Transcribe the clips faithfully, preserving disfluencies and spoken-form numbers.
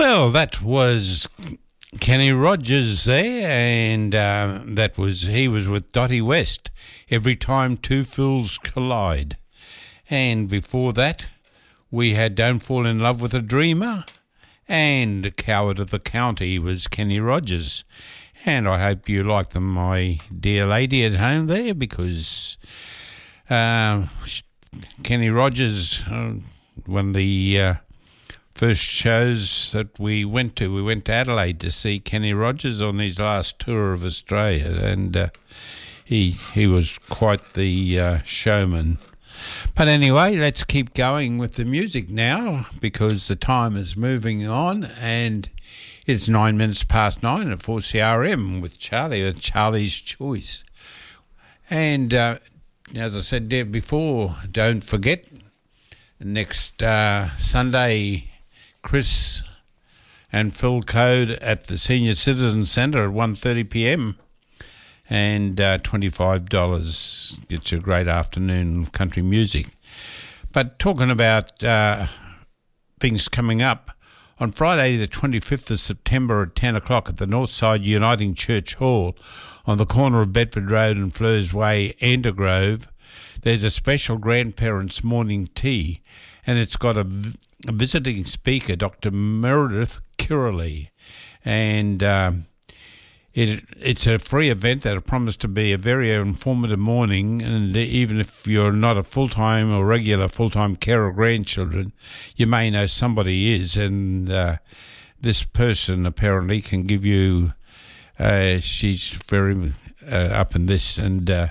Well, that was Kenny Rogers there, and uh, that was he was with Dottie West. Every time two fools collide, and before that, we had Don't Fall in Love with a Dreamer, and Coward of the County was Kenny Rogers. And I hope you like them, my dear lady at home there, because uh, Kenny Rogers, uh, one of the uh, first shows that we went to, we went to Adelaide to see Kenny Rogers on his last tour of Australia, and uh, he he was quite the uh, showman. But anyway, let's keep going with the music now, because the time is moving on, and it's nine minutes past nine at four C R M with Charlie, with Charlie's Choice. And uh, as I said there before, don't forget, next uh, Sunday, Chris and Phil Code at the Senior Citizen Centre at one thirty p m, and uh, twenty-five dollars gets you a great afternoon of country music. But talking about uh, things coming up, on Friday the twenty-fifth of September at ten o'clock at the Northside Uniting Church Hall on the corner of Bedford Road and Fleurs Way, Endergrove, there's a special grandparents' morning tea, and it's got a, a visiting speaker, Doctor Meredith Kirley, and um, it it's a free event that promised to be a very informative morning, and even if you're not a full-time or regular full-time carer of grandchildren, you may know somebody is, and uh, this person apparently can give you, uh, she's very uh, up in this, and uh,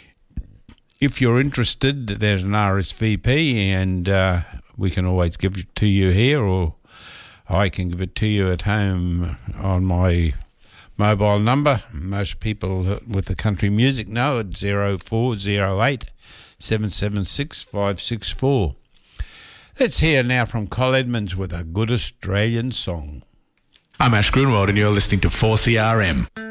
if you're interested, there's an R S V P, and uh, we can always give it to you here, or I can give it to you at home on my mobile number. Most people with the country music know it, zero four zero eight seven seven six five six four. Let's hear now from Col Edmonds with A Good Australian Song. I'm Ash Grunwald and you're listening to four C R M.